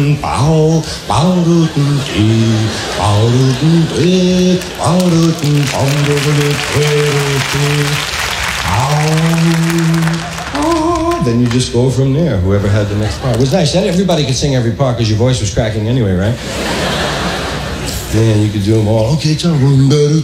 Then you just go from there, whoever had the next part. It was nice. Everybody could sing every part because your voice was cracking anyway, right? Then you could do them all. Okay, come on.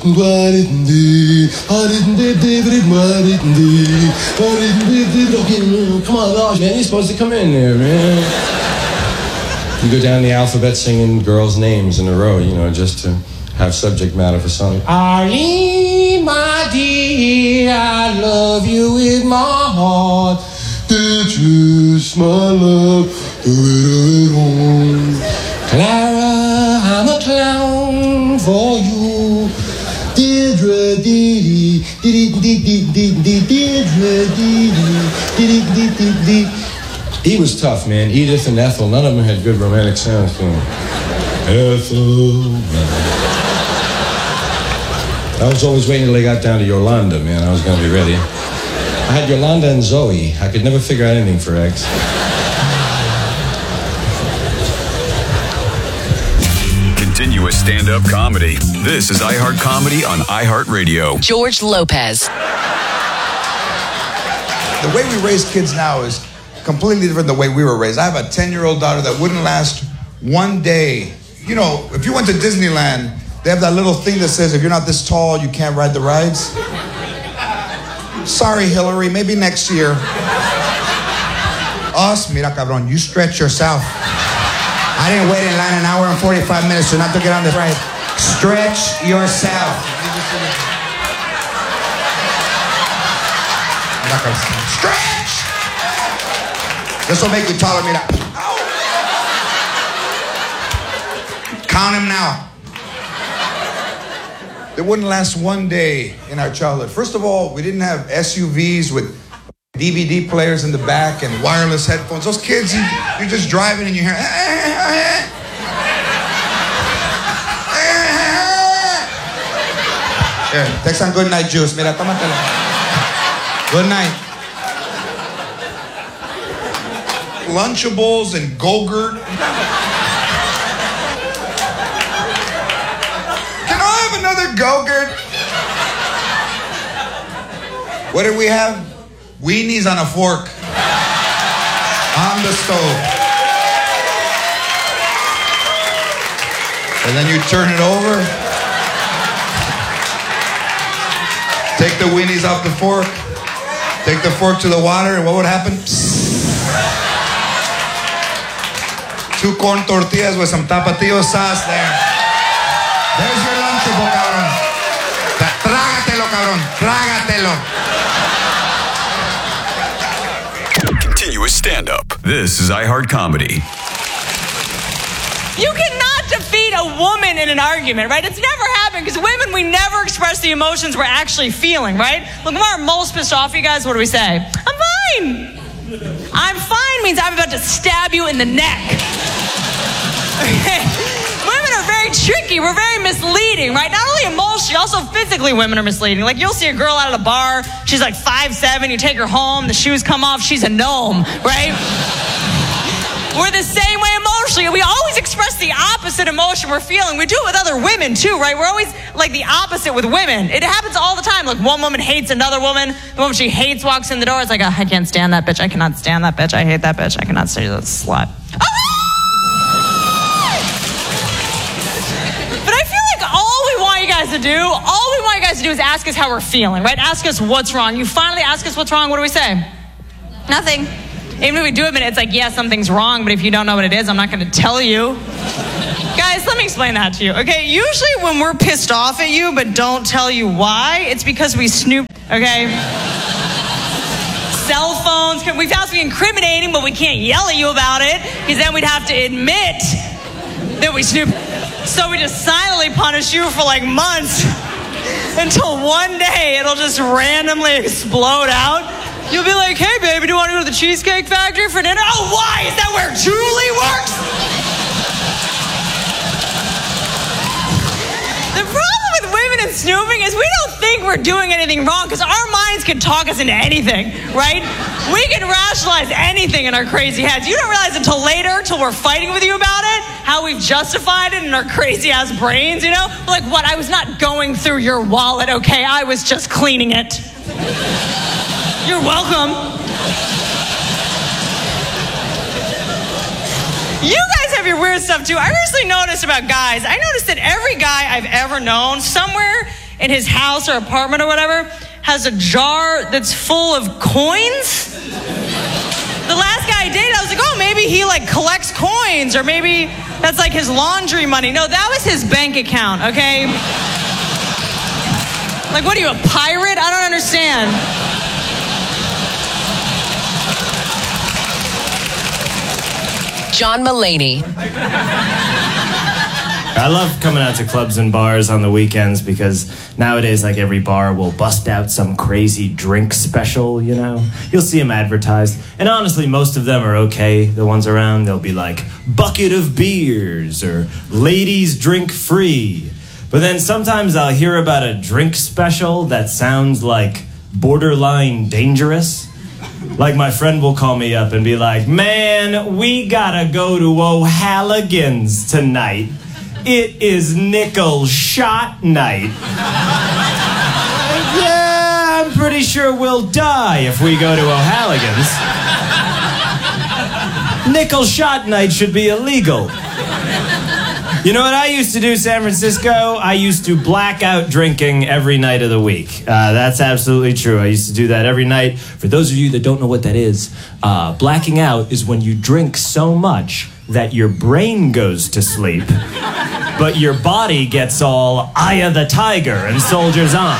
Come on, Lars, man. You're supposed to come in there, man. You go down the alphabet singing girls' names in a row, just to have subject matter for something. Arlene, my dear, I love you with my heart. Just my love, do it on. Clara, I'm a clown for you. Deirdre, dee dee dee dee dee dee Deirdre, dee dee. He was tough, man. Edith and Ethel, none of them had good romantic sounds to them. Ethel. I was always waiting till they got down to Yolanda, man. I was going to be ready. I had Yolanda and Zoe. I could never figure out anything for X. Continuous stand-up comedy. This is iHeart Comedy on iHeartRadio. George Lopez. The way we raise kids now is completely different than the way we were raised. I have a 10-year-old daughter that wouldn't last one day. If you went to Disneyland, they have that little thing that says, if you're not this tall, you can't ride the rides. Sorry, Hillary, maybe next year. Us, mira cabrón, you stretch yourself. I didn't wait in line an hour and 45 minutes to not to get on the ride. Stretch yourself. Stretch! This will make you taller, mira. Count him now. They wouldn't last one day in our childhood. First of all, we didn't have SUVs with DVD players in the back and wireless headphones. Those kids, you're just driving and you hear... Here, take some good night juice. Mira, tómatelo. Good night. Lunchables and Go-Gurt. Another Go-Gurt. What did we have? Weenies on a fork. On the stove. And then you turn it over. Take the weenies off the fork. Take the fork to the water, and what would happen? Two corn tortillas with some tapatio sauce there. There's your lunchable, cabrón. Trágatelo, cabrón. Trágatelo. Continuous stand-up. This is iHeart Comedy. You cannot defeat a woman in an argument, right? It's never happened because women, we never express the emotions we're actually feeling, right? Look, when we're most pissed off at you guys, what do we say? I'm fine. I'm fine means I'm about to stab you in the neck. Women are very tricky. We're very misleading, right? Not only emotionally, also physically women are misleading. Like, you'll see a girl out at a bar, she's like 5'7", you take her home, the shoes come off, she's a gnome, right? We're the same way emotionally. We always express the opposite emotion we're feeling. We do it with other women, too, right? We're always like the opposite with women. It happens all the time. Like, one woman hates another woman. The woman she hates walks in the door. It's like, oh, I can't stand that bitch. I cannot stand that bitch. I hate that bitch. I cannot stand that slut. But I feel like all we want you guys to do is ask us how we're feeling, right? Ask us what's wrong. You finally ask us what's wrong. What do we say? Nothing. Even if we do admit it, it's like, yeah, something's wrong, but if you don't know what it is, I'm not going to tell you. Guys, let me explain that to you, okay? Usually when we're pissed off at you but don't tell you why, it's because we snoop, okay? Cell phones, we found to be incriminating, but we can't yell at you about it, because then we'd have to admit that we snoop. So we just silently punish you for like months until one day it'll just randomly explode out. You'll be like, hey, baby, do you want to go to the Cheesecake Factory for dinner? Oh, why? Is that where Julie works? The problem with women and snooping is we don't think we're doing anything wrong because our minds can talk us into anything, right? We can rationalize anything in our crazy heads. You don't realize until later, till we're fighting with you about it, how we've justified it in our crazy ass brains, you know? Like, what? I was not going through your wallet, okay? I was just cleaning it. You're welcome. You guys have your weird stuff too. I recently noticed about guys, I noticed that every guy I've ever known, somewhere in his house or apartment or whatever, has a jar that's full of coins. The last guy I dated, I was like, oh, maybe he like collects coins, or maybe that's like his laundry money. No, that was his bank account, okay? Like, what are you, a pirate? I don't understand. John Mulaney. I love coming out to clubs and bars on the weekends because nowadays, like, every bar will bust out some crazy drink special, you know? You'll see them advertised. And honestly, most of them are okay, the ones around. They'll be like, bucket of beers or ladies drink free. But then sometimes I'll hear about a drink special that sounds like borderline dangerous. Like, my friend will call me up and be like, man, we gotta go to O'Hallogan's tonight. It is nickel shot night. Yeah, I'm pretty sure we'll die if we go to O'Hallogan's. Nickel shot night should be illegal. You know what I used to do, San Francisco? I used to black out drinking every night of the week. That's absolutely true. I used to do that every night. For those of you that don't know what that is, blacking out is when you drink so much that your brain goes to sleep, but your body gets all Eye of the Tiger and soldiers on.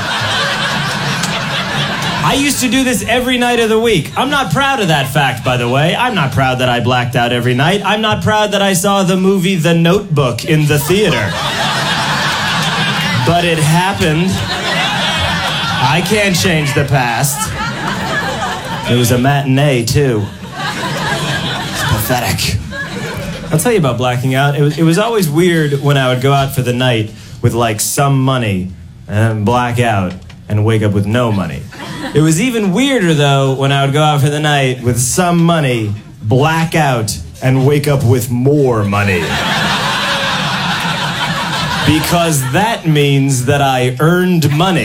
I used to do this every night of the week. I'm not proud of that fact, by the way. I'm not proud that I blacked out every night. I'm not proud that I saw the movie The Notebook in the theater. But it happened. I can't change the past. It was a matinee, too. It's pathetic. I'll tell you about blacking out. It was always weird when I would go out for the night with, like, some money and then black out and wake up with no money. It was even weirder, though, when I would go out for the night with some money, black out, and wake up with more money. Because that means that I earned money.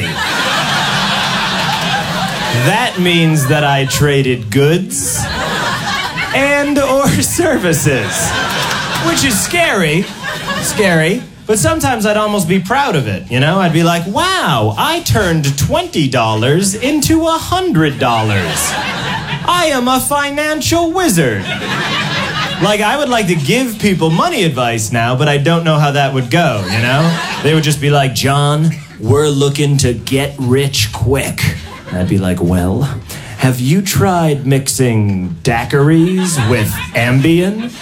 That means that I traded goods and or services. Which is scary. But sometimes I'd almost be proud of it, you know? I'd be like, wow, I turned $20 into $100. I am a financial wizard. Like, I would like to give people money advice now, but I don't know how that would go, you know? They would just be like, John, we're looking to get rich quick. And I'd be like, well, have you tried mixing daiquiris with Ambien?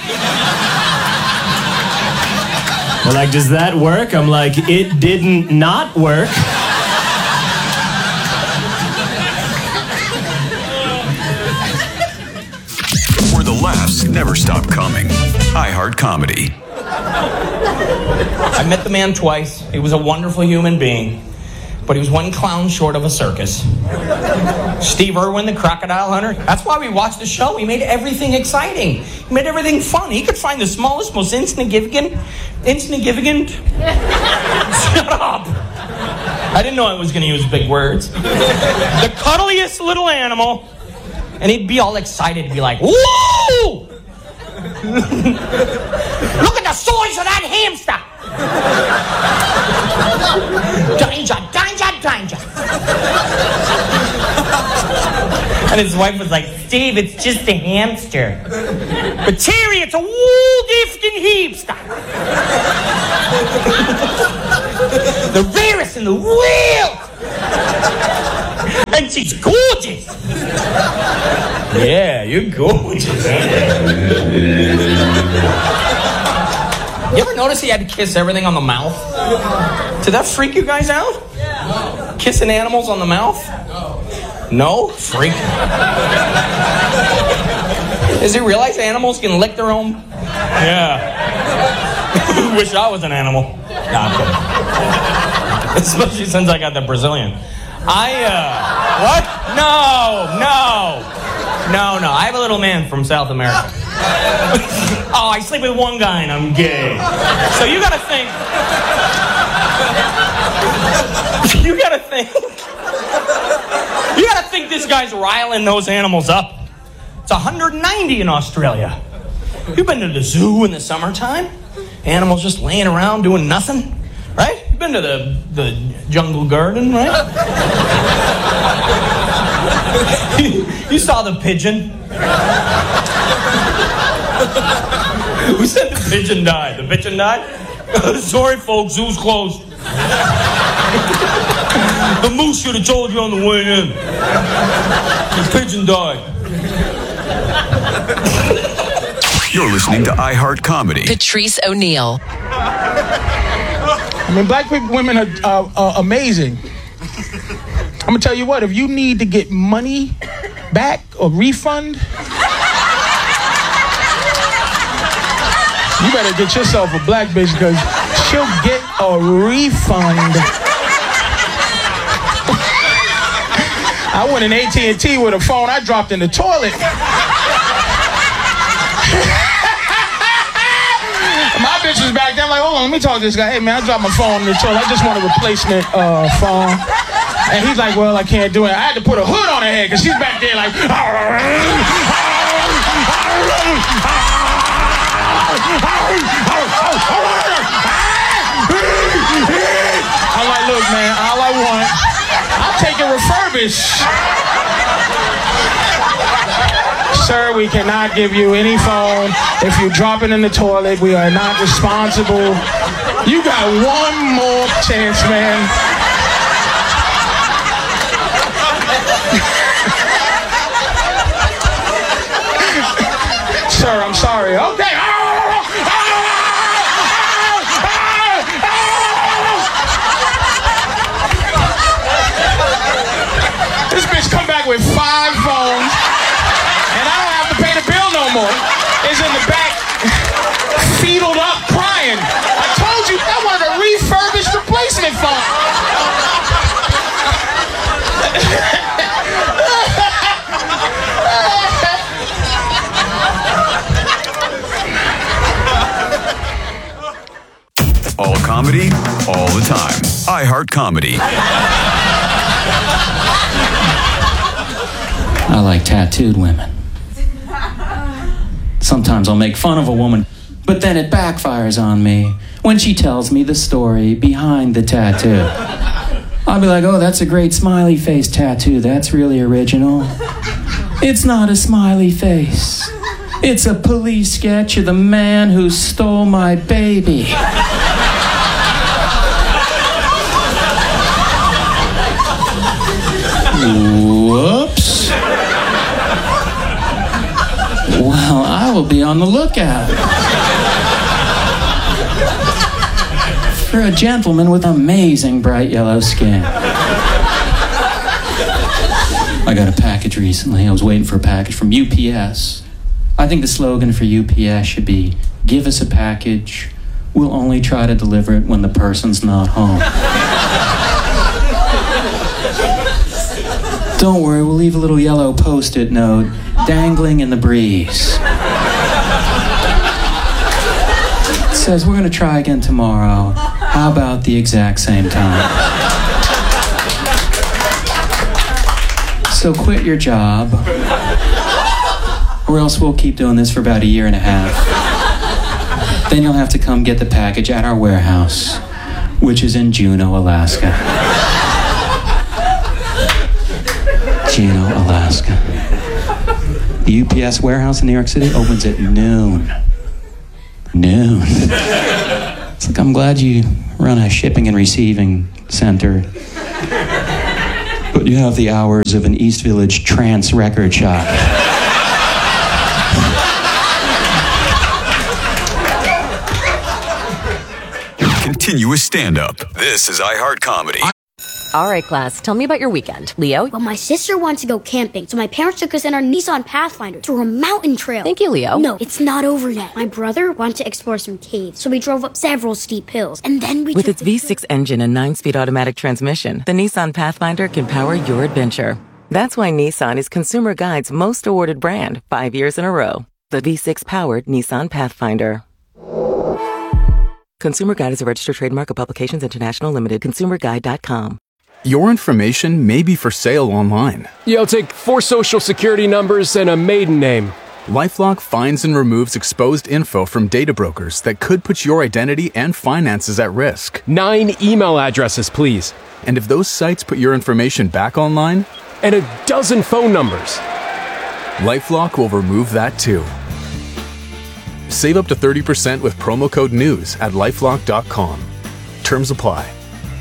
They're like, does that work? I'm like, it didn't not work. Where the laughs never stop coming. iHeart Comedy. I met the man twice. He was a wonderful human being, but he was one clown short of a circus. Steve Irwin, the crocodile hunter. That's why we watched the show. He made everything exciting. He made everything fun. He could find the smallest, most insignificant. Shut up. I didn't know I was going to use big words. The cuddliest little animal. And he'd be all excited. He'd be like, whoa! Look at the size of that hamster. Danger, danger, danger. And his wife was like, Steve, it's just a hamster. But Terry, it's a whole different hamster. The rarest in the world. And she's gorgeous. Yeah, you're gorgeous. You ever notice he had to kiss everything on the mouth? Did that freak you guys out? Yeah. Kissing animals on the mouth? No? Freak. Does he realize animals can lick their own? Yeah. Wish I was an animal. Nah, I'm kidding. Especially since I got the Brazilian. What? No. I have a little man from South America. Oh, I sleep with one guy and I'm gay. So you gotta think this guy's riling those animals up. It's 190 in Australia. You've been to the zoo in the summertime? Animals just laying around doing nothing, right? You've been to the jungle garden, right? You saw the pigeon. Who said the pigeon died? The pigeon died? Sorry, folks, zoo's closed. The moose should have told you on the way in. The pigeon died. You're listening to iHeart Comedy. Patrice O'Neal. I mean, black women are amazing. I'm gonna tell you what, if you need to get money back or refund, you better get yourself a black bitch because she'll get a refund. I went in AT&T with a phone I dropped in the toilet. My bitch was back there. I'm like, hold on, let me talk to this guy. Hey, man, I dropped my phone in the toilet. I just want a replacement phone. And he's like, well, I can't do it. I had to put a hood on her head because she's back there like... I'm like, look, man, all I want, I'll take it refurbished. Sir, we cannot give you any phone. If you drop it in the toilet, we are not responsible. You got one more chance, man. Sir, I'm sorry. Okay. This bitch come back with 5 phones, and I don't have to pay the bill no more. It's in the back, feedled up, crying. I told you I wanted a refurbished replacement phone. All comedy, all the time. iHeart Comedy. I like tattooed women. Sometimes I'll make fun of a woman, but then it backfires on me when she tells me the story behind the tattoo. I'll be like, oh, that's a great smiley face tattoo. That's really original. It's not a smiley face. It's a police sketch of the man who stole my baby. Whoops. Well, I will be on the lookout for a gentleman with amazing bright yellow skin. I got a package recently. I was waiting for a package from UPS. I think the slogan for UPS should be, give us a package, we'll only try to deliver it when the person's not home. Don't worry, we'll leave a little yellow post-it note dangling in the breeze. It says, we're going to try again tomorrow. How about the exact same time? So quit your job, or else we'll keep doing this for about 1.5 years. Then you'll have to come get the package at our warehouse, which is in Juneau, Alaska. Juneau, Alaska. The UPS warehouse in New York City opens at noon. Noon. It's like, I'm glad you run a shipping and receiving center, but you have the hours of an East Village trance record shop. Continuous stand-up. This is iHeart Comedy. All right, class, tell me about your weekend. Leo? Well, my sister wants to go camping, so my parents took us in our Nissan Pathfinder through a mountain trail. Thank you, Leo. No, it's not over yet. My brother wanted to explore some caves, so we drove up several steep hills, and then we With its V6 engine and 9-speed automatic transmission, the Nissan Pathfinder can power your adventure. That's why Nissan is Consumer Guide's most awarded brand 5 years in a row. The V6-powered Nissan Pathfinder. Consumer Guide is a registered trademark of Publications International Limited. ConsumerGuide.com. Your information may be for sale online. Yeah, I'll take 4 social security numbers and a maiden name. LifeLock finds and removes exposed info from data brokers that could put your identity and finances at risk. 9 email addresses, please. And if those sites put your information back online... And a dozen phone numbers. LifeLock will remove that too. Save up to 30% with promo code NEWS at LifeLock.com. Terms apply.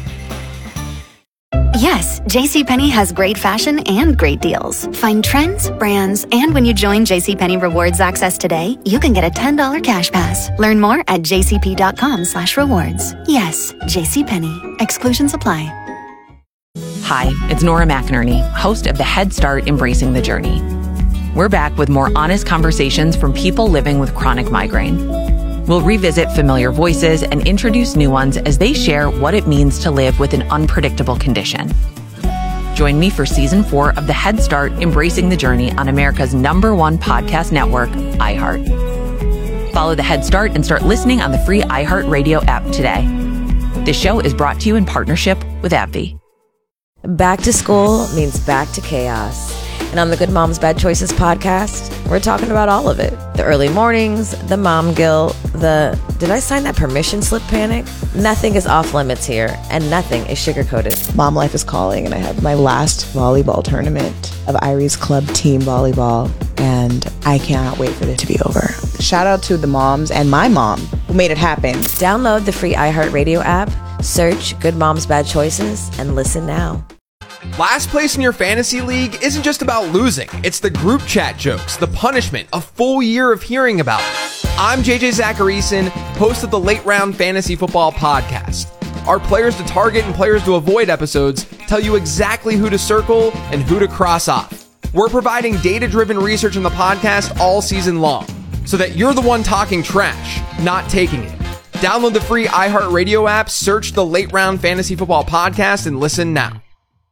Yes, JCPenney has great fashion and great deals. Find trends, brands, and when you join JCPenney Rewards Access today, you can get a $10 cash pass. Learn more at jcp.com/rewards. Yes, JCPenney. Exclusions apply. Hi, it's Nora McInerney, host of the Head Start Embracing the Journey. We're back with more honest conversations from people living with chronic migraine. We'll revisit familiar voices and introduce new ones as they share what it means to live with an unpredictable condition. Join me for Season 4 of the Head Start Embracing the Journey on America's #1 podcast network, iHeart. Follow the Head Start and start listening on the free iHeartRadio app today. This show is brought to you in partnership with AbbVie. Back to school means back to chaos. And on the Good Moms Bad Choices podcast, we're talking about all of it. The early mornings, the mom guilt, the did I sign that permission slip panic? Nothing is off limits here, and nothing is sugar-coated. Mom life is calling, and I have my last volleyball tournament of Irie's Club team volleyball, and I cannot wait for it to be over. Shout out to the moms and my mom who made it happen. Download the free iHeartRadio app, search Good Moms Bad Choices, and listen now. Last place in your fantasy league isn't just about losing. It's the group chat jokes, the punishment, a full year of hearing about it. I'm JJ Zacharyson, host of the Late Round Fantasy Football Podcast. Our Players to Target and Players to Avoid episodes tell you exactly who to circle and who to cross off. We're providing data-driven research in the podcast all season long, so that you're the one talking trash, not taking it. Download the free iHeartRadio app, search the Late Round Fantasy Football Podcast, and listen now.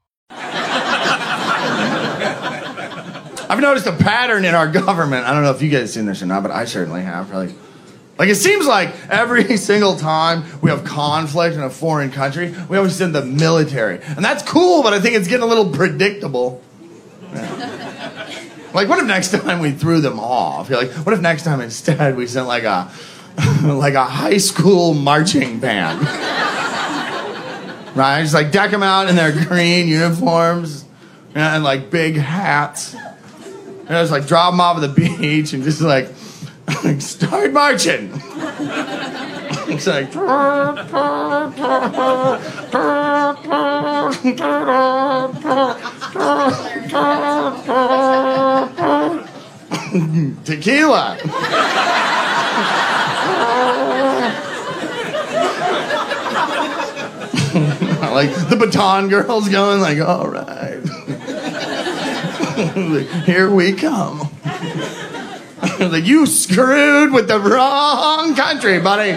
I've noticed a pattern in our government. I don't know if you guys have seen this or not, but I certainly have. Like it seems like every single time we have conflict in a foreign country, we always send the military. And that's cool, but I think it's getting a little predictable. Yeah. Like, what if next time we threw them off? You're like, what if next time instead we sent like a high school marching band? Right? Just like deck them out in their green uniforms and like big hats. And just like drop them off at the beach and just like start marching. It's like tequila. Like the baton girls going like, all right. Like, here we come. Like, you screwed with the wrong country, buddy.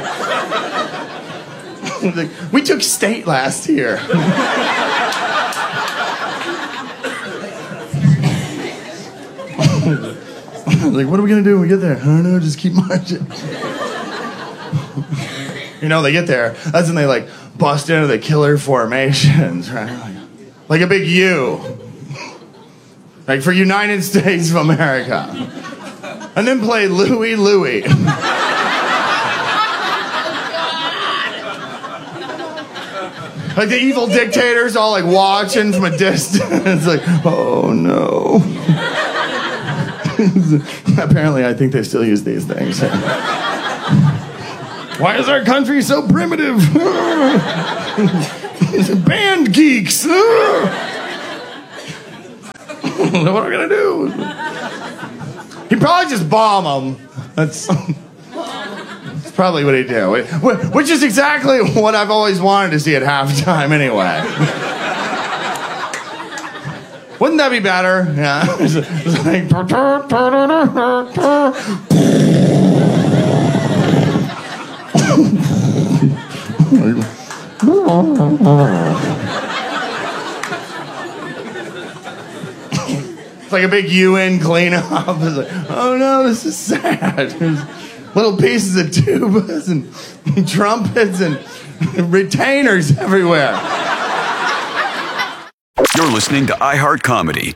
Like, we took state last year. Like, what are we gonna do when we get there? I don't know, just keep marching. You know, they get there, that's when they like bust into the killer formations, right? Like a big U. Like for United States of America. And then play Louie Louie. Like the evil dictators all like watching from a distance. Like, oh no. Apparently I think they still use these things. Why is our country so primitive? Band geeks. What are we gonna do? He'd probably just bomb them. That's probably what he'd do. Which is exactly what I've always wanted to see at halftime anyway. Wouldn't that be better? Yeah. It's like, it's like a big UN cleanup. It's like, oh no, this is sad. There's little pieces of tubas and trumpets and retainers everywhere. You're listening to iHeart Comedy.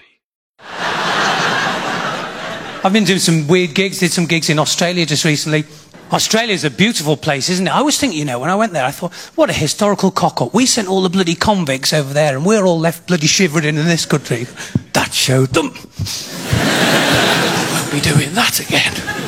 I've been doing some weird gigs, did some gigs in Australia just recently. Australia's a beautiful place, isn't it? I always think, you know, when I went there, I thought, what a historical cock-up. We sent all the bloody convicts over there and we're all left bloody shivering in this country. That showed them. Won't be doing that again.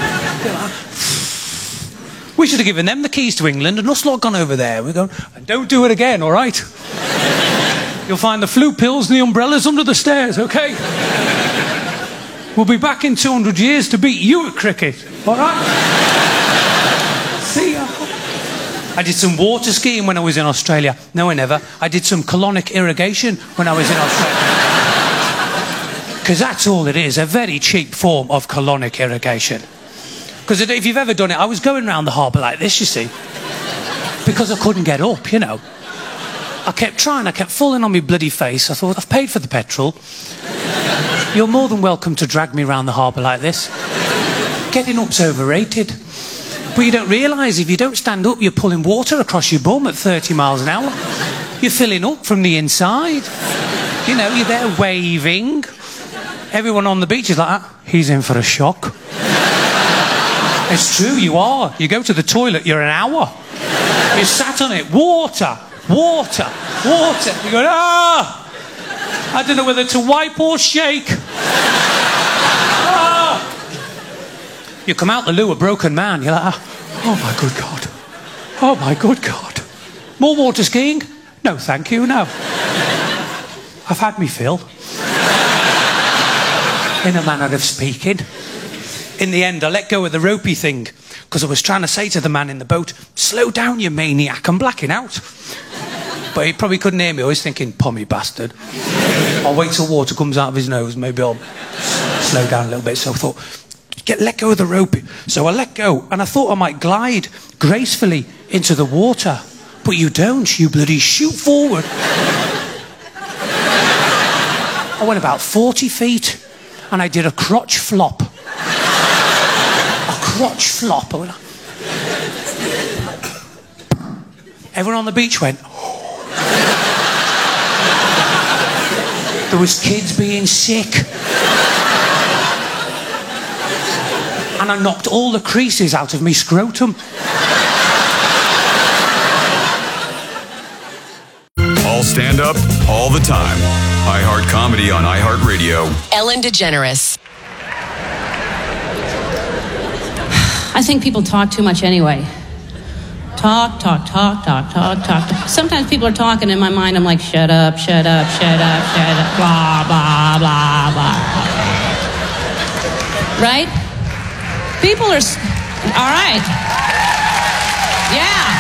We should have given them the keys to England and us lot gone over there. We're going, and don't do it again, all right? You'll find the flu pills and the umbrellas under the stairs, okay? We'll be back in 200 years to beat you at cricket, all right? See ya. I did some water skiing when I was in Australia. No, I never. I did some colonic irrigation when I was in Australia. Because that's all it is, a very cheap form of colonic irrigation. Because if you've ever done it, I was going around the harbour like this, you see. Because I couldn't get up, you know. I kept trying, I kept falling on my bloody face. I thought, I've paid for the petrol. You're more than welcome to drag me around the harbour like this. Getting up's overrated. But you don't realise if you don't stand up, you're pulling water across your bum at 30 miles an hour. You're filling up from the inside. You know, you're there waving. Everyone on the beach is like, ah, he's in for a shock. It's true, you are. You go to the toilet, you're an hour. You sat on it, water, water, water. You go, ah! I don't know whether to wipe or shake. Ah! You come out the loo a broken man. You're like, oh my good God. Oh my good God. More water skiing? No, thank you, no. I've had me fill. In a manner of speaking. In the end, I let go of the ropey thing because I was trying to say to the man in the boat, slow down, you maniac, I'm blacking out. But he probably couldn't hear me. I was thinking, pommy bastard. I'll wait till water comes out of his nose. Maybe I'll slow down a little bit. So I thought, let go of the rope. So I let go, and I thought I might glide gracefully into the water. But you don't. You bloody shoot forward. I went about 40 feet, and I did a crotch flop. A crotch flop. I went, everyone on the beach went, there was kids being sick. And I knocked all the creases out of me scrotum. All stand up, all the time. iHeart Comedy on iHeartRadio. Ellen DeGeneres. I think people talk too much anyway. Talk. Sometimes people are talking in my mind. I'm like, shut up, blah, blah, blah, blah. Right? People are... All right. Yeah.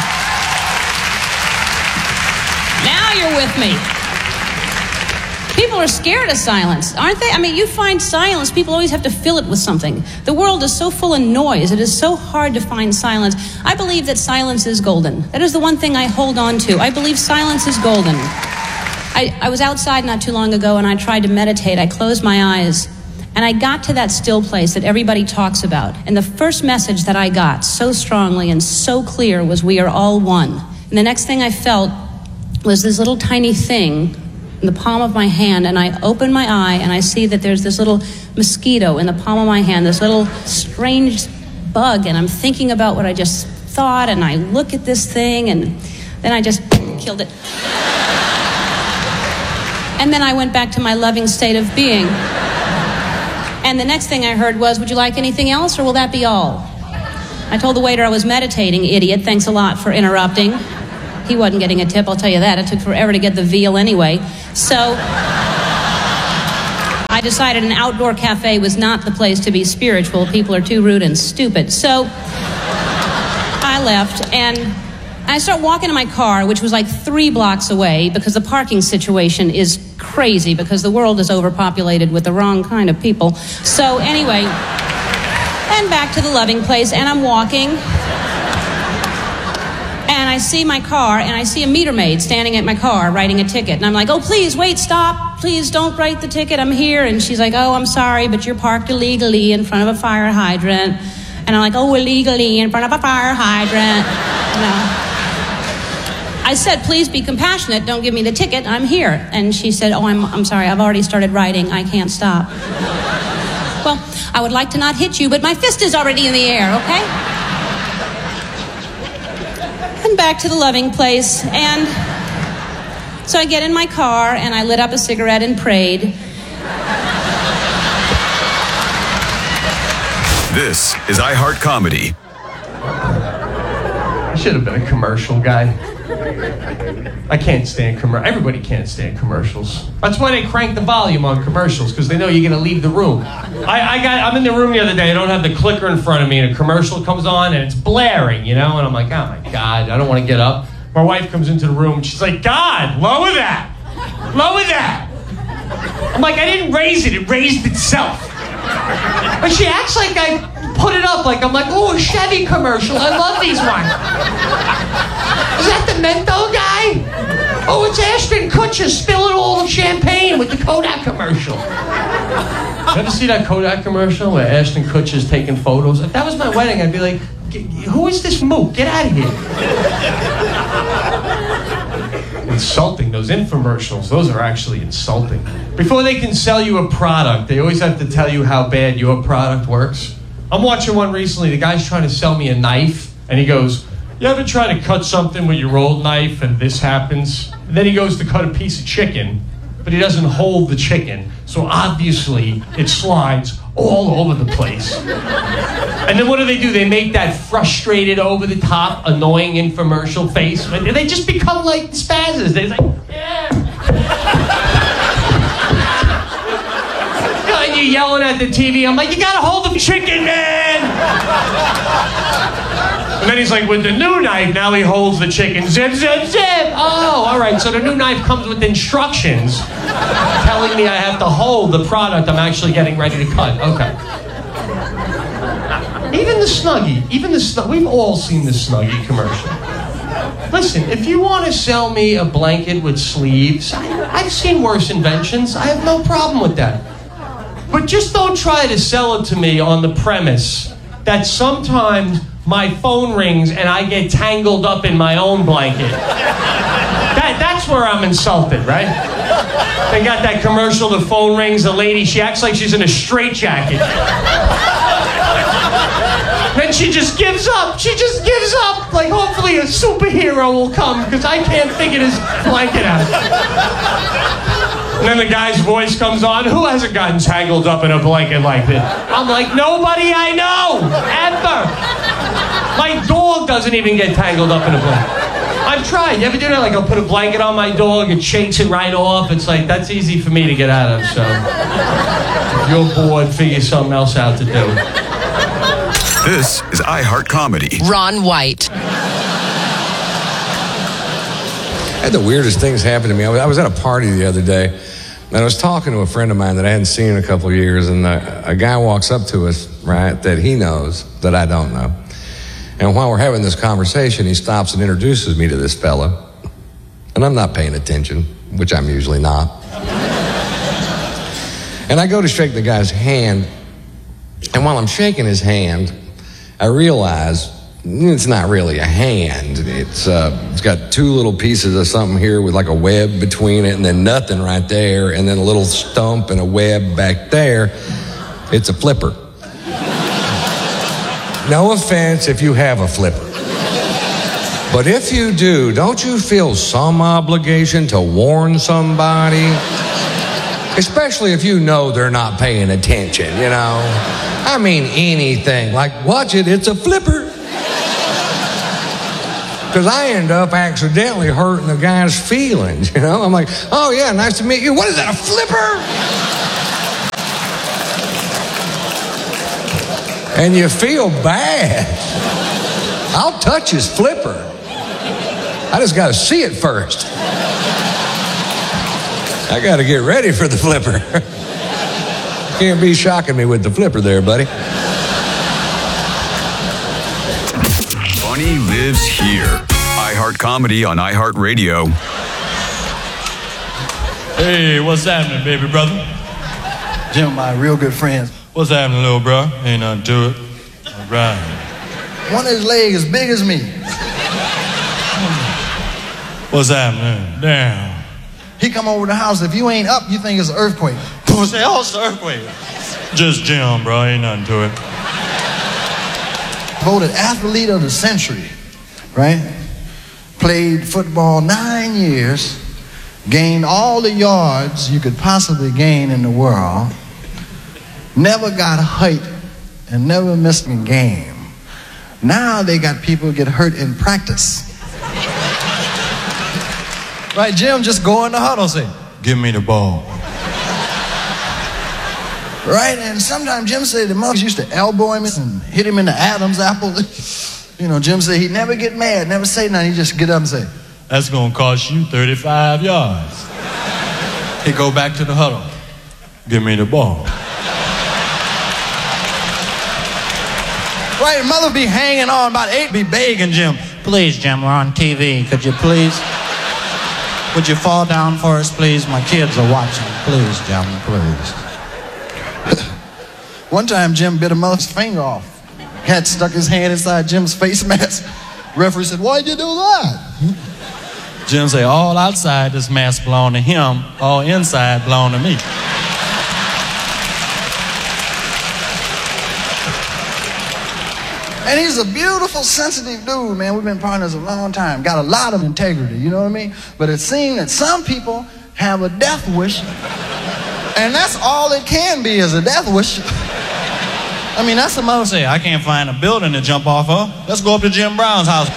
Now you're with me. People are scared of silence, aren't they? I mean, you find silence, people always have to fill it with something. The world is so full of noise. It is so hard to find silence. I believe that silence is golden. That is the one thing I hold on to. I believe silence is golden. I was outside not too long ago and I tried to meditate. I closed my eyes and I got to that still place that everybody talks about. And the first message that I got so strongly and so clear was, we are all one. And the next thing I felt was this little tiny thing in the palm of my hand, and I open my eye and I see that there's this little mosquito in the palm of my hand, this little strange bug, and I'm thinking about what I just thought, and I look at this thing, and then I just killed it. And then I went back to my loving state of being. And the next thing I heard was, would you like anything else, or will that be all? I told the waiter I was meditating, idiot, thanks a lot for interrupting. He wasn't getting a tip, I'll tell you that. It took forever to get the veal anyway. So I decided an outdoor cafe was not the place to be spiritual. People are too rude and stupid. So I left, and I start walking to my car, which was like 3 blocks away, because the parking situation is crazy, because the world is overpopulated with the wrong kind of people. So anyway, and back to the loving place, and I'm walking, and I see my car, and I see a meter maid standing at my car writing a ticket. And I'm like, oh, please, wait, stop. Please don't write the ticket. I'm here. And she's like, oh, I'm sorry, but you're parked illegally in front of a fire hydrant. And I'm like, oh, illegally in front of a fire hydrant. No. I said, please be compassionate. Don't give me the ticket. I'm here. And she said, oh, I'm sorry. I've already started writing. I can't stop. Well, I would like to not hit you, but my fist is already in the air, okay? And back to the loving place. And so I get in my car, and I lit up a cigarette and prayed. This is iHeart Comedy. I should have been a commercial guy. I can't stand commercials. Everybody can't stand commercials. That's why they crank the volume on commercials, because they know you're going to leave the room. I'm in the room the other day. I don't have the clicker in front of me, and a commercial comes on, and it's blaring, and I'm like, oh my God, I don't want to get up. My wife comes into the room, and she's like, God, lower that. Lower that. I'm like, I didn't raise it. It raised itself. But she acts like I put it up, like I'm like, oh, a Chevy commercial. I love these ones. Is that the Menthol guy? Oh, it's Ashton Kutcher spilling all the champagne with the Kodak commercial. You ever see that Kodak commercial where Ashton Kutcher's taking photos? If that was my wedding, I'd be like, who is this mook? Get out of here. Insulting, those infomercials, those are actually insulting. Before they can sell you a product, they always have to tell you how bad your product works. I'm watching one recently, the guy's trying to sell me a knife, and he goes, you ever try to cut something with your old knife and this happens? And then he goes to cut a piece of chicken, but he doesn't hold the chicken, so obviously it slides all over the place. And then what do? They make that frustrated, over-the-top, annoying infomercial face. They just become like spazzes. They're like, yeah. And you're yelling at the TV. I'm like, you gotta hold the chicken, man! And then he's like, with the new knife, now he holds the chicken. Zip, zip, zip! Oh, all right, so the new knife comes with instructions telling me I have to hold the product I'm actually getting ready to cut. Okay. Even the Snuggie, we've all seen the Snuggie commercial. Listen, if you want to sell me a blanket with sleeves, I've seen worse inventions. I have no problem with that. But just don't try to sell it to me on the premise that sometimes my phone rings and I get tangled up in my own blanket. That's where I'm insulted, right? They got that commercial, the phone rings, the lady, she acts like she's in a straitjacket. Then she just gives up. Like, hopefully a superhero will come, because I can't figure this blanket out. And then the guy's voice comes on. Who hasn't gotten tangled up in a blanket like this? I'm like, nobody I know, ever. My dog doesn't even get tangled up in a blanket. I've tried. You ever do that? Like, I'll put a blanket on my dog, it shakes it right off. It's like, that's easy for me to get out of, so if you're bored, figure something else out to do. This is iHeart Comedy. Ron White. I had the weirdest things happen to me. I was at a party the other day, and I was talking to a friend of mine that I hadn't seen in a couple of years, and a guy walks up to us, right, that he knows that I don't know. And while we're having this conversation, he stops and introduces me to this fella, and I'm not paying attention, which I'm usually not. And I go to shake the guy's hand, and while I'm shaking his hand, I realize it's not really a hand. It's got 2 little pieces of something here with like a web between it, and then nothing right there, and then a little stump and a web back there. It's a flipper. No offense if you have a flipper. But if you do, don't you feel some obligation to warn somebody? Especially if you know they're not paying attention, I mean anything, like, watch it, it's a flipper. Because I end up accidentally hurting the guy's feelings, I'm like, oh yeah, nice to meet you. What is that, a flipper? And you feel bad. I'll touch his flipper. I just got to see it first. I got to get ready for the flipper. Can't be shocking me with the flipper there, buddy. Funny lives here. iHeart Comedy on iHeartRadio. Hey, what's happening, baby brother? Jim, my real good friends. What's happening, little bro? Ain't nothing to it. All right. One of his legs as big as me. What's happening? Damn. He come over the house. If you ain't up, you think it's an earthquake. Say, oh, it's an earthquake. Just Jim, bro. Ain't nothing to it. Voted athlete of the century, right? Played football 9 years. Gained all the yards you could possibly gain in the world. Never got hurt and never missed a game. Now they got people get hurt in practice. Right, Jim, just go in the huddle, say, give me the ball. Right, and sometimes Jim said the mothers used to elbow him and hit him in the Adam's apple. You know, Jim said he'd never get mad, never say nothing. He'd just get up and say, that's going to cost you 35 yards. He go back to the huddle. Give me the ball. Right, mother be hanging on, about 8 be begging Jim. Please, Jim, we're on TV. Could you please? Would you fall down for us, please? My kids are watching. Please, Jim, please. One time, Jim bit a mother's finger off. Had stuck his hand inside Jim's face mask. Referee said, why'd you do that? Jim say, all outside this mask belong to him, all inside belong to me. And he's a beautiful, sensitive dude, man. We've been partners a long time. Got a lot of integrity, you know what I mean? But it seems that some people have a death wish, and that's all it can be is a death wish. I mean, that's the mother say, I can't find a building to jump off of. Let's go up to Jim Brown's house.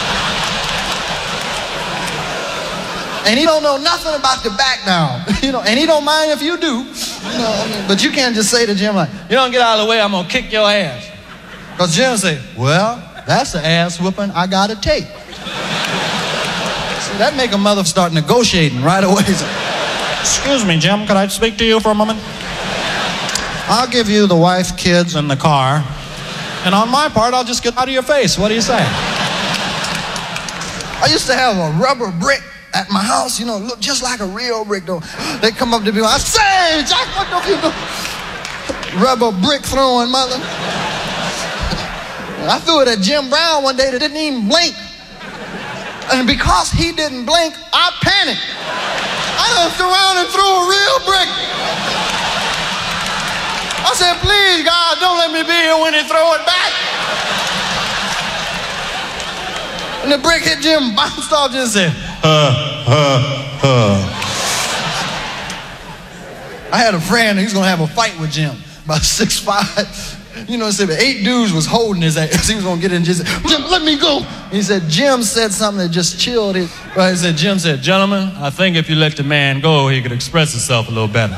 And he don't know nothing about the back down, you know, and he don't mind if you do, you know, I mean, but you can't just say to Jim like, you don't get out of the way, I'm gonna kick your ass. Because Jim say, well, that's the ass whooping I gotta take. See, that make a mother start negotiating right away. Excuse me, Jim, could I speak to you for a moment? I'll give you the wife, kids, and the car. And on my part, I'll just get out of your face. What do you say? I used to have a rubber brick at my house, you know, look just like a real brick, though. They come up to me, I say, Jack, what the you do? Rubber brick throwing mother. I threw it at Jim Brown one day that didn't even blink. And because he didn't blink, I panicked. I just threw around and threw a real brick. I said, please, God, don't let me be here when he throw it back. And the brick hit Jim, bounced off, just said, I had a friend, he was going to have a fight with Jim, about 6'5". You know, said 8 dudes was holding his ass. He was going to get in and just say, Jim, let me go. He said, Jim said something that just chilled his. Right, he said, Jim said, gentlemen, I think if you let the man go, he could express himself a little better.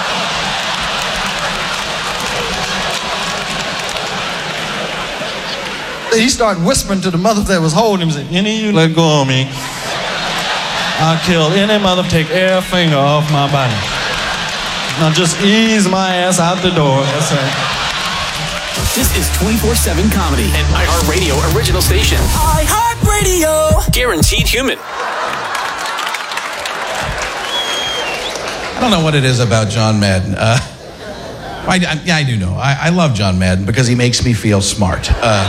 He started whispering to the mother that was holding him. He said, any of you let go of me, I'll kill any mother, take every finger off my body. Now just ease my ass out the door. That's right. This is 24/7 comedy and iHeartRadio original station. iHeartRadio. Guaranteed human. I don't know what it is about John Madden. I do know. I love John Madden because he makes me feel smart.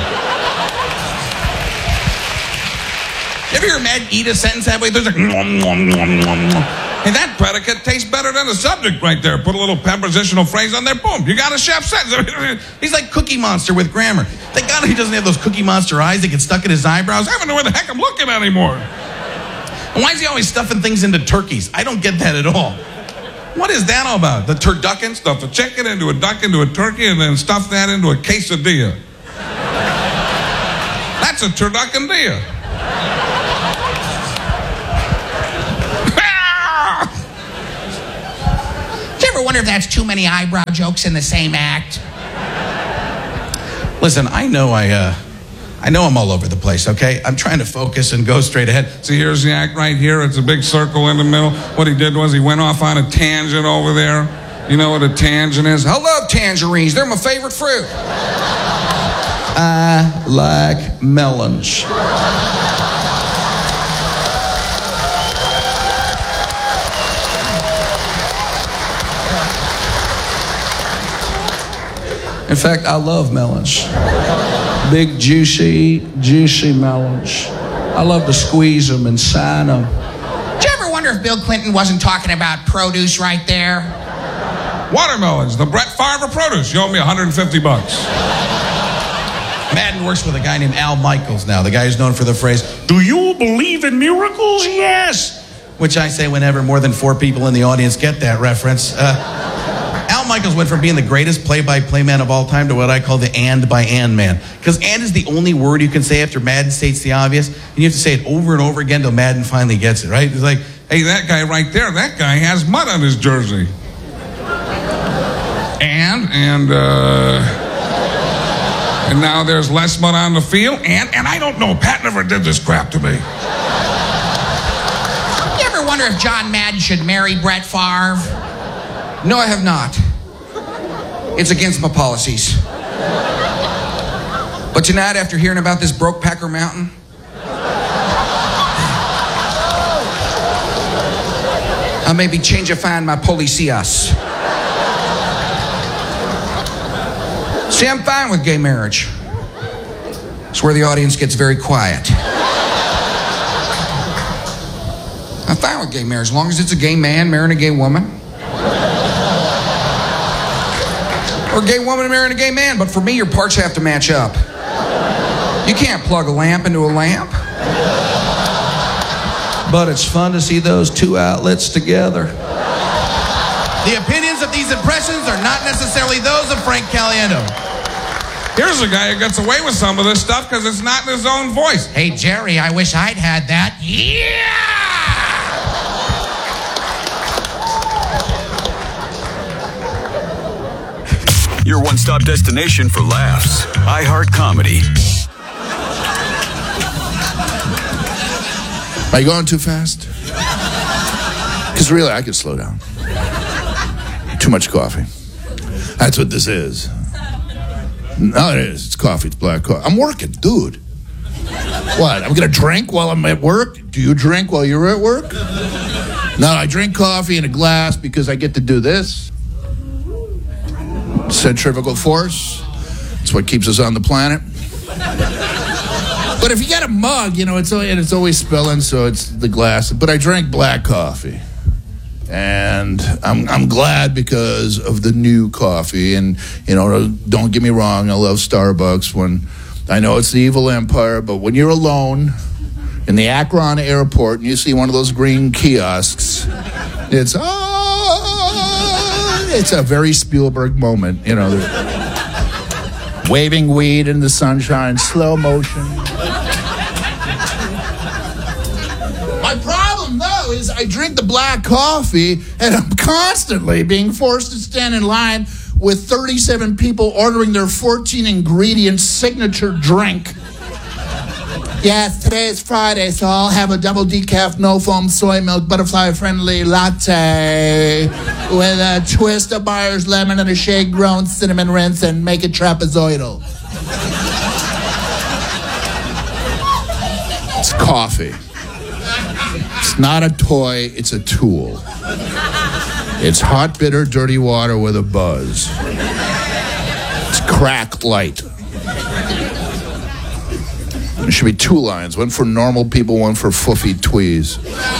You ever hear Madden eat a sentence that way? There's like, nom, nom, nom, nom, nom. Hey, that predicate tastes better than the subject right there. Put a little prepositional phrase on there, boom, you got a chef's sentence. He's like Cookie Monster with grammar. Thank God he doesn't have those Cookie Monster eyes that get stuck in his eyebrows. I don't know where the heck I'm looking at anymore. And why is he always stuffing things into turkeys? I don't get that at all. What is that all about? The turducken? Stuff a chicken into a duck into a turkey and then stuff that into a quesadilla. That's a turduckendilla. I wonder if that's too many eyebrow jokes in the same act. Listen, I know I I know I'm all over the place, okay? I'm trying to focus and go straight ahead. See, here's the act right here. It's a big circle in the middle. What he did was he went off on a tangent over there. You know what a tangent is? I love tangerines. They're my favorite fruit. I like melons. In fact, I love melons. Big, juicy melons. I love to squeeze them and sign them. Did you ever wonder if Bill Clinton wasn't talking about produce right there? Watermelons, the Brett Favre of produce. You owe me $150. Madden works with a guy named Al Michaels now, the guy who's known for the phrase, "Do you believe in miracles? Yes." Which I say whenever more than 4 people in the audience get that reference. Al Michaels went from being the greatest play-by-play man of all time to what I call the and by and man. Because and is the only word you can say after Madden states the obvious, and you have to say it over and over again until Madden finally gets it, right? It's like, hey, that guy right there, that guy has mud on his jersey. And now there's less mud on the field, and I don't know, Pat never did this crap to me. You ever wonder if John Madden should marry Brett Favre? No, I have not. It's against my policies. But tonight, after hearing about this broke Packer Mountain, I may be changifying my policias. See, I'm fine with gay marriage. It's where the audience gets very quiet. I'm fine with gay marriage as long as it's a gay man marrying a gay woman. Or a gay woman marrying a gay man, but for me, your parts have to match up. You can't plug a lamp into a lamp. But it's fun to see those 2 outlets together. The opinions of these impressions are not necessarily those of Frank Caliendo. Here's a guy who gets away with some of this stuff because it's not in his own voice. Hey, Jerry, I wish I'd had that. Yeah! Your one-stop destination for laughs. iHeart Comedy. Are you going too fast? Because really, I could slow down. Too much coffee. That's what this is. No, it is. It's coffee. It's black coffee. I'm working, dude. What? I'm going to drink while I'm at work? Do you drink while you're at work? No, I drink coffee in a glass because I get to do this. Centrifugal force. It's what keeps us on the planet. But if you got a mug, you know, it's always spilling, so it's the glass. But I drank black coffee. And I'm glad because of the new coffee. And, you know, don't get me wrong, I love Starbucks when I know it's the evil empire, but when you're alone in the Akron airport and you see one of those green kiosks, it's a very Spielberg moment, you know. Waving weed in the sunshine, slow motion. My problem, though, is I drink the black coffee and I'm constantly being forced to stand in line with 37 people ordering their 14-ingredient signature drink. Yes, today is Friday, so I'll have a double decaf, no-foam, soy milk, butterfly-friendly latte with a twist of Byers lemon and a shade-grown cinnamon rinse and make it trapezoidal. It's coffee. It's not a toy, it's a tool. It's hot, bitter, dirty water with a buzz. It's crack light. There should be 2 lines, one for normal people, one for foofy tweez.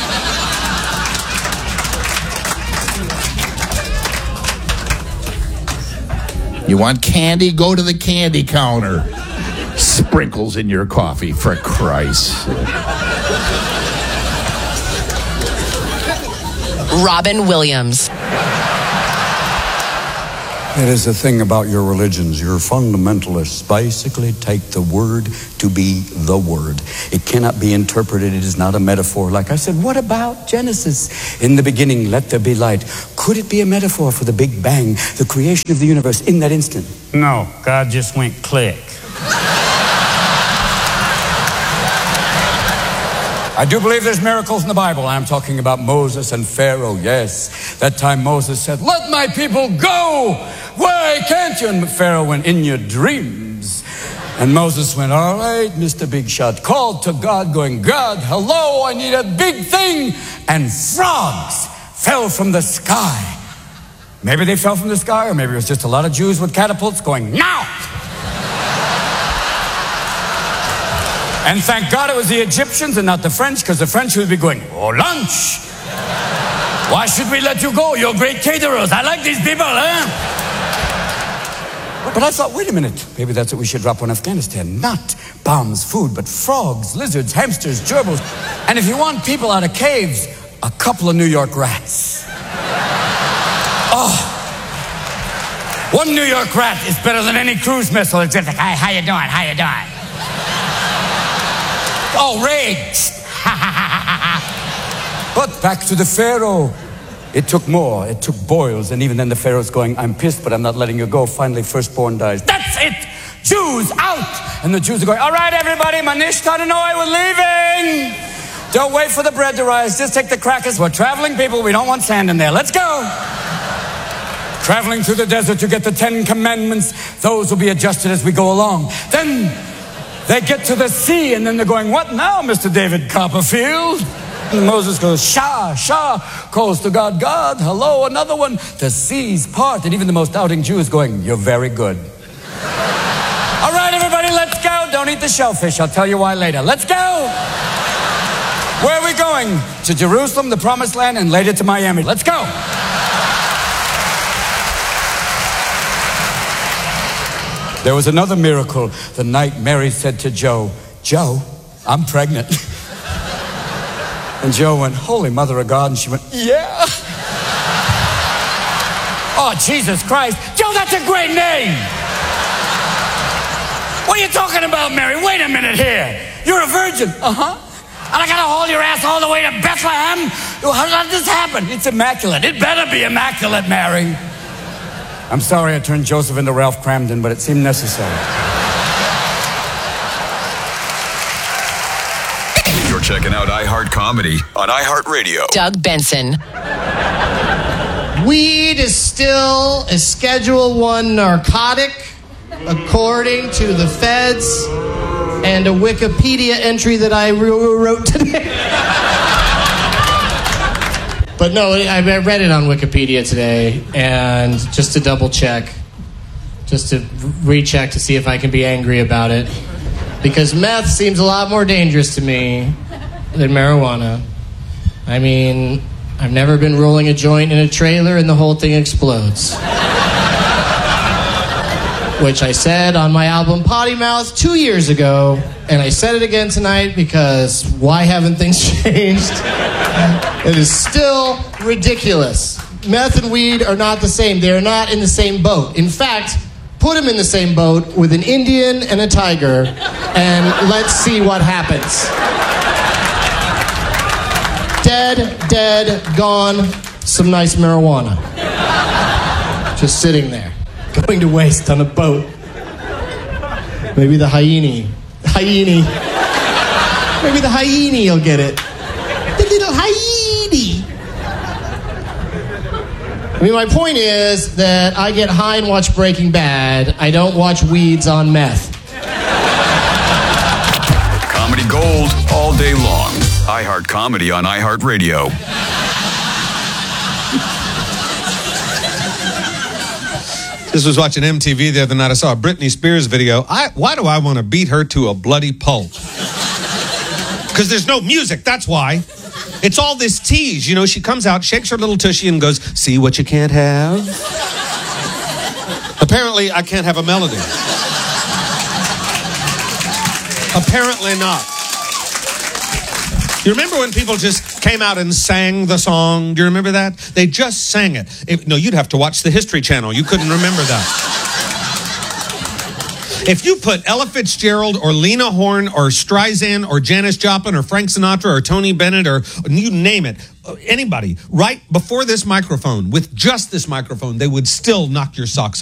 You want candy? Go to the candy counter. Sprinkles in your coffee, for Christ. Robin Williams. It is the thing about your religions. Your fundamentalists basically take the word to be the word. It cannot be interpreted. It is not a metaphor. Like I said, what about Genesis? In the beginning, let there be light. Could it be a metaphor for the Big Bang, the creation of the universe in that instant? No, God just went click. I do believe there's miracles in the Bible. I'm talking about Moses and Pharaoh, yes. That time Moses said, let my people go. Why can't you? And Pharaoh went, in your dreams. And Moses went, all right, Mr. Big Shot. Called to God going, God, hello, I need a big thing. And frogs fell from the sky. Maybe they fell from the sky, or maybe it was just a lot of Jews with catapults going, now! And thank God it was the Egyptians and not the French, because the French would be going, oh, lunch! Why should we let you go? You're great caterers. I like these people, huh? But I thought, wait a minute. Maybe that's what we should drop on Afghanistan. Not bombs, food, but frogs, lizards, hamsters, gerbils. And if you want people out of caves, a couple of New York rats. Oh, one New York rat is better than any cruise missile. It's just like, hi, how you doing? How you doing? Oh, rage. But back to the Pharaoh. It took more. It took boils. And even then the Pharaoh's going, I'm pissed, but I'm not letting you go. Finally, firstborn dies. That's it. Jews out. And the Jews are going, all right, everybody, Manish Tadanoy, we're leaving. Don't wait for the bread to rise. Just take the crackers. We're traveling people. We don't want sand in there. Let's go. Traveling through the desert to get the 10 Commandments. Those will be adjusted as we go along. Then they get to the sea, and then they're going, what now, Mr. David Copperfield? And Moses goes, Shah, Shah, calls to God, God, hello, another one. The seas part, and even the most doubting Jew is going, you're very good. All right, everybody, let's go. Don't eat the shellfish. I'll tell you why later. Let's go. Where are we going? To Jerusalem, the Promised Land, and later to Miami. Let's go. There was another miracle the night Mary said to Joe, Joe, I'm pregnant. And Joe went, Holy Mother of God. And she went, yeah. Oh, Jesus Christ. Joe, that's a great name. What are you talking about, Mary? Wait a minute here. You're a virgin. Uh-huh. And I gotta haul your ass all the way to Bethlehem? How did this happen? It's immaculate. It better be immaculate, Mary. I'm sorry I turned Joseph into Ralph Cramden, but it seemed necessary. You're checking out iHeart Comedy on iHeartRadio. Doug Benson. Weed is still a Schedule I narcotic, according to the feds and a Wikipedia entry that I wrote today. But no, I read it on Wikipedia today, and just to double check, just to recheck to see if I can be angry about it, because meth seems a lot more dangerous to me than marijuana. I mean, I've never been rolling a joint in a trailer and the whole thing explodes. Which I said on my album Potty Mouth 2 years ago, and I said it again tonight because why haven't things changed? It is still ridiculous. Meth and weed are not the same. They are not in the same boat. In fact, put them in the same boat with an Indian and a tiger, and let's see what happens. Dead, gone, some nice marijuana. Just sitting there, going to waste on a boat. Maybe the hyena. Maybe the hyena will get it. The little hyena. I mean, my point is that I get high and watch Breaking Bad. I don't watch weeds on meth. Comedy gold all day long. iHeart Comedy on iHeartRadio. This was watching MTV the other night. I saw a Britney Spears video. Why do I want to beat her to a bloody pulp? Because there's no music, that's why. It's all this tease. You know, she comes out, shakes her little tushy and goes, see what you can't have? Apparently, I can't have a melody. Apparently not. You remember when people just came out and sang the song? Do you remember that? They just sang it. No, you'd have to watch the History Channel. You couldn't remember that. If you put Ella Fitzgerald or Lena Horne or Streisand or Janis Joplin or Frank Sinatra or Tony Bennett or you name it, anybody, right before this microphone, with just this microphone, they would still knock your socks off.